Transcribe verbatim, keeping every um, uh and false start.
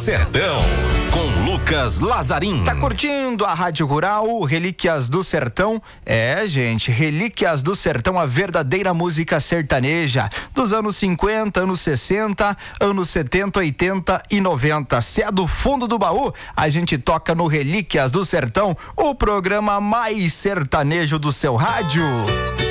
Sertão, com Lucas Lazarim. Tá curtindo a Rádio Rural, Relíquias do Sertão? É, gente, Relíquias do Sertão, a verdadeira música sertaneja dos anos cinquenta, anos sessenta, anos setenta, oitenta e noventa. Se é do fundo do baú, a gente toca no Relíquias do Sertão, o programa mais sertanejo do seu rádio.